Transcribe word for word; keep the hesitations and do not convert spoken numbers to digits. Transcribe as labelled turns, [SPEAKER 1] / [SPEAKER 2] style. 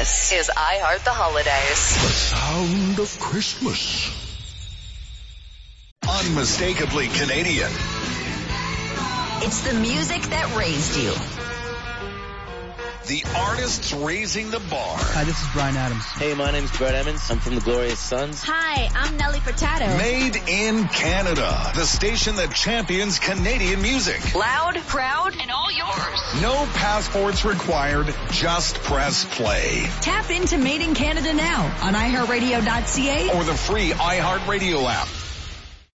[SPEAKER 1] This is iHeart the Holidays.
[SPEAKER 2] The sound of Christmas. Unmistakably Canadian.
[SPEAKER 1] It's the music that raised you.
[SPEAKER 2] The artists raising the bar.
[SPEAKER 3] Hi, this is Bryan Adams.
[SPEAKER 4] Hey, my name's Brett Emmons. I'm from the Glorious Sons.
[SPEAKER 5] Hi, I'm Nelly Furtado.
[SPEAKER 2] Made in Canada. The station that champions Canadian music.
[SPEAKER 1] Loud, proud, and all yours.
[SPEAKER 2] No passports required. Just press play.
[SPEAKER 6] Tap into Made in Canada now on i heart radio dot c a
[SPEAKER 2] or the free iHeartRadio app.